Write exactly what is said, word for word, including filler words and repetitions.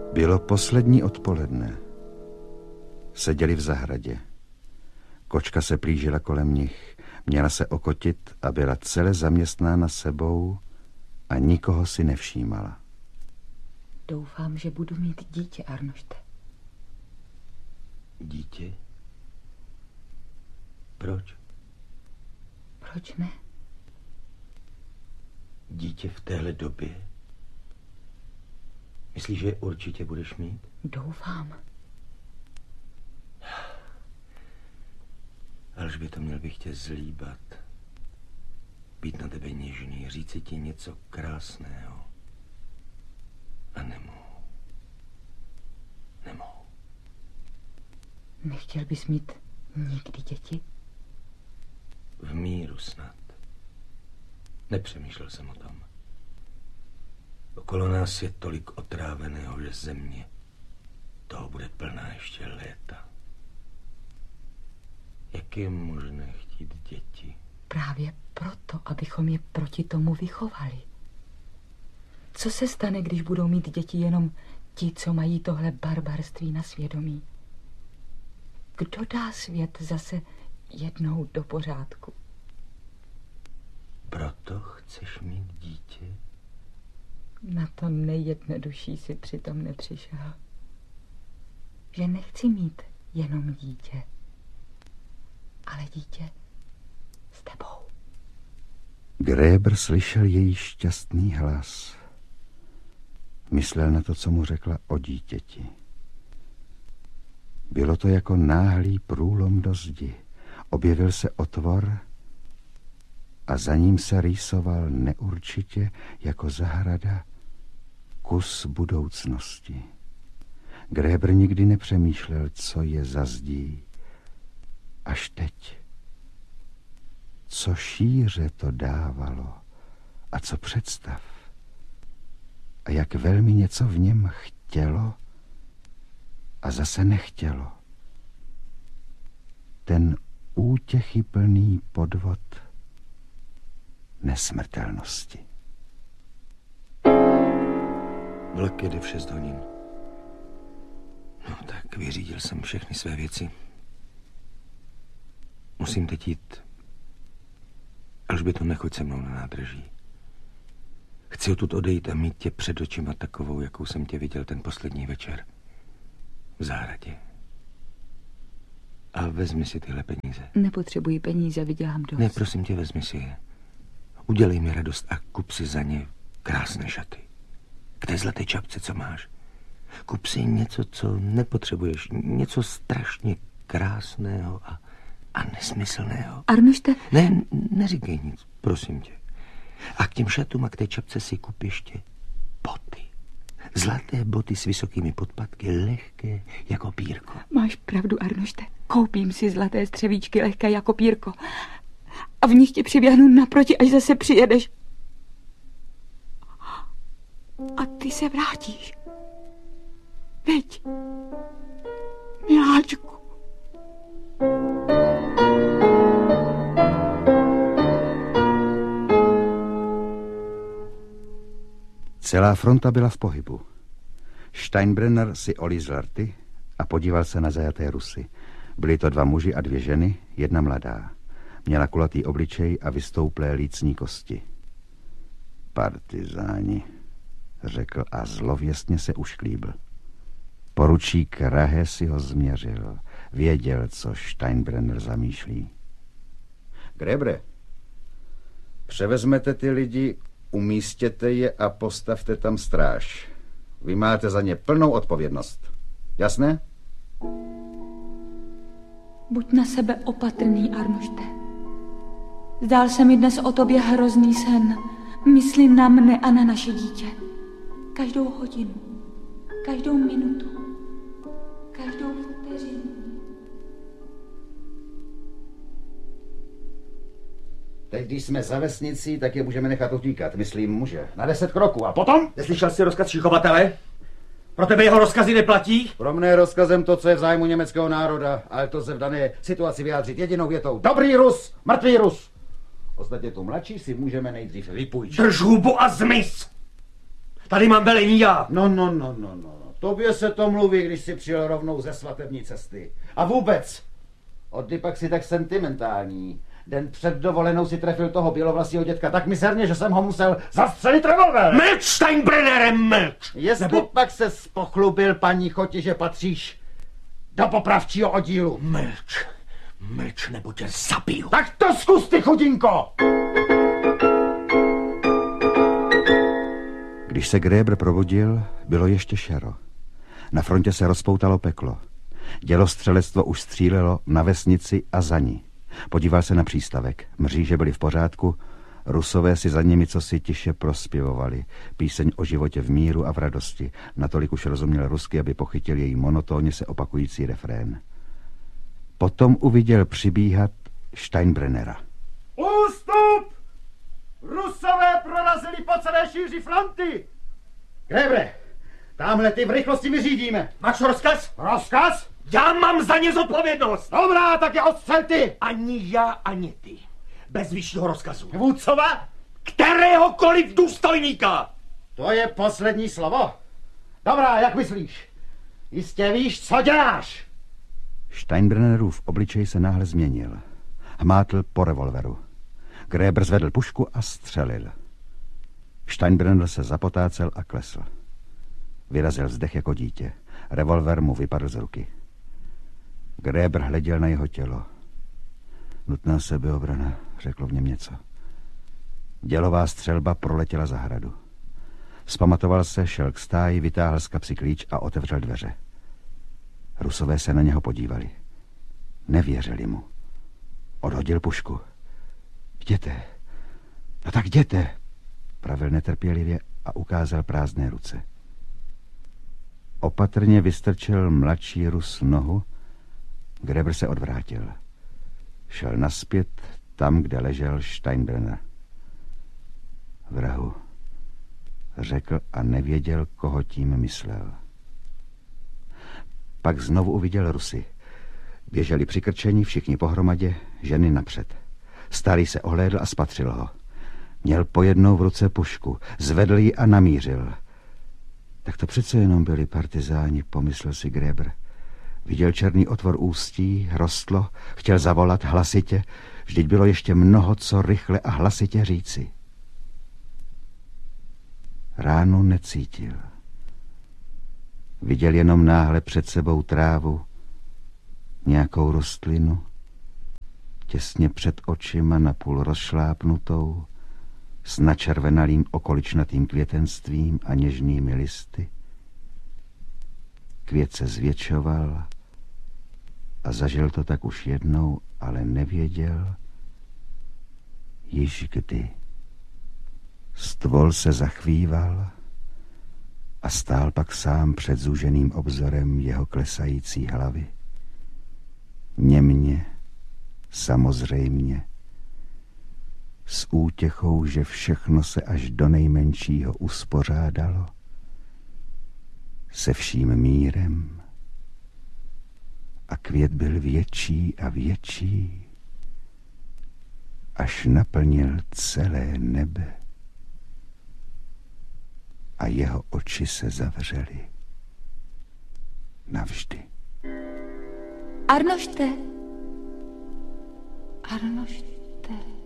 Bylo poslední odpoledne. Seděli v zahradě. Kočka se plížila kolem nich, měla se okotit a byla celé zaměstnána sebou a nikoho si nevšímala. Doufám, že budu mít dítě, Arnošte. Dítě? Proč? Proč ne? Dítě v téhle době? Myslíš, že určitě budeš mít? Doufám. Alžběto, měl bych tě zlíbat. Být na tebe něžný, říci ti něco krásného. A nemohu. Nemohu. Nechtěl bys mít nikdy děti? V míru snad. Nepřemýšlel jsem o tom. Okolo nás je tolik otráveného, že země toho bude plná ještě léta. Jak je možné chtít děti? Právě proto, abychom je proti tomu vychovali. Co se stane, když budou mít děti jenom ti, co mají tohle barbarství na svědomí? Kdo dá svět zase jednou do pořádku? Proto chceš mít dítě? Na to nejjednodušší si přitom nepřišel. Že nechci mít jenom dítě, ale dítě s tebou. Gréber slyšel její šťastný hlas. Myslel na to, co mu řekla o dítěti. Bylo to jako náhlý průlom do zdi. Objevil se otvor a za ním se rýsoval neurčitě jako zahrada kus budoucnosti. Gréber nikdy nepřemýšlel, co je za zdí. Až teď. Co šíře to dávalo a co představ. A jak velmi něco v něm chtělo a zase nechtělo. Ten útěchyplný podvod nesmrtelnosti. Vlak jede v šest hodin. No tak, vyřídil jsem všechny své věci. Musím teď jít. Alžběto, nechoď se mnou na nádraží. Chci odtud odejít a mít tě před očima takovou, jakou jsem tě viděl ten poslední večer. V zahradě. A vezmi si tyhle peníze. Nepotřebuji peníze, vydělám dost. Ne, prosím tě, vezmi si je. Udělej mi radost a kup si za ně krásné šaty. K té zlaté čapce, co máš. Kup si něco, co nepotřebuješ. Něco strašně krásného a, a nesmyslného. Arnošte? Ne, neříkej nic, prosím tě. A k těm šatům a k té čapce si kup ještě boty. Zlaté boty s vysokými podpatky, lehké jako pírko. Máš pravdu, Arnošte. Koupím si zlaté střevíčky lehké jako pírko. A v nich ti přiběhnu naproti, až zase přijedeš. A ty se vrátíš. Veď, miláčku. Celá fronta byla v pohybu. Steinbrenner si olízl rty a podíval se na zajaté Rusy. Byli to dva muži a dvě ženy, jedna mladá. Měla kulatý obličej a vystouplé lícní kosti. Partizáni, řekl a zlověstně se ušklíbl. Poručík Rahe si ho změřil. Věděl, co Steinbrenner zamýšlí. Grébre, převezmete ty lidi, umístěte je a postavte tam stráž. Vy máte za ně plnou odpovědnost. Jasné? Buď na sebe opatrný, Arnošte. Zdál se mi dnes o tobě hrozný sen. Myslím na mne a na naše dítě. Každou hodinu, každou minutu, každou vteřinu. Teď, když jsme za vesnicí, tak je můžeme nechat utíkat, myslím muže. Na deset kroků a potom? Neslyšel jsi rozkaz šichovatele? Pro tebe jeho rozkazy neplatí? Pro mne je rozkazem to, co je v zájmu německého národa, ale to se v dané situaci vyjádřit jedinou větou. Dobrý Rus, mrtvý Rus. Ostatně tu mladší si můžeme nejdřív vypůjčit. Drž hubu a zmiz! Tady mám velení já. No, no, no, no, no. tobě se to mluví, když si přijel rovnou ze svatební cesty. A vůbec, od kdy pak si tak sentimentální. Den před dovolenou si trefil toho bělovlasího dětka tak mizerně, že jsem ho musel zastřelit revolverem. Mlč, Steinbrennerem, mlč! Jestli Nebo... pak se spochlubil paní Choti, že patříš do popravčího oddílu. Mlč, mlč, nebo tě zabiju. Tak to zkus, ty chudinko! Když se Gräber probudil, bylo ještě šero. Na frontě se rozpoutalo peklo. Dělostřelectvo už střílelo na vesnici a za ní. Podíval se na přístavek. Mříže byly v pořádku, Rusové si za nimi cosi tiše prospěvovali. Píseň o životě v míru a v radosti. Natolik už rozuměl rusky, aby pochytil její monotónně se opakující refrén. Potom uviděl přibíhat Steinbrennera. Ústup! Rusové prorazili po celé šíři fronty! Gräbere, tamhle ty v rychlosti vyřídíme. Máš rozkaz? Rozkaz? Já mám za ně zodpovědnost. Dobrá, tak je odstřel ty. Ani já, ani ty. Bez vyššího rozkazu. Vůdcova? Kteréhokoliv důstojníka. To je poslední slovo. Dobrá, jak myslíš? Jistě víš, co děláš. Steinbrennerův obličej se náhle změnil. Hmátl po revolveru. Gräber zvedl pušku a střelil. Steinbrenner se zapotácel a klesl. Vyrazil vzdech jako dítě. Revolver mu vypadl z ruky. Gräber hleděl na jeho tělo. Nutná sebeobrana, řeklo v něm něco. Dělová střelba proletěla zahradu. Vzpamatoval se, šel k stáji, vytáhl z kapsy klíč a otevřel dveře. Rusové se na něho podívali. Nevěřili mu. Odhodil pušku. Jděte. No tak jděte, pravil netrpělivě a ukázal prázdné ruce. Opatrně vystrčil mladší Rus nohu. Gräber se odvrátil. Šel nazpět tam, kde ležel Steinbrenner. Vrahu, řekl a nevěděl, koho tím myslel. Pak znovu uviděl Rusy. Běželi přikrčení, všichni pohromadě, ženy napřed. Starý se ohlédl a spatřil ho. Měl pojednou v ruce pušku, zvedl ji a namířil. Tak to přece jenom byli partizáni, pomyslel si Gräber. Viděl černý otvor ústí, rostlo, chtěl zavolat hlasitě, vždyť bylo ještě mnoho co rychle a hlasitě říci. Ránu necítil. Viděl jenom náhle před sebou trávu, nějakou rostlinu, těsně před očima napůl rozšlápnutou, s načervenalým okoličnatým květenstvím a něžnými listy. Květ se zvětšoval a zažil to tak už jednou, ale nevěděl, již kdy. Stvol se zachvíval a stál pak sám před zúženým obzorem jeho klesající hlavy. Němně, samozřejmě, s útěchou, že všechno se až do nejmenšího uspořádalo, se vším mírem, a květ byl větší a větší, až naplnil celé nebe a jeho oči se zavřely navždy. Arnošte, Arnošte.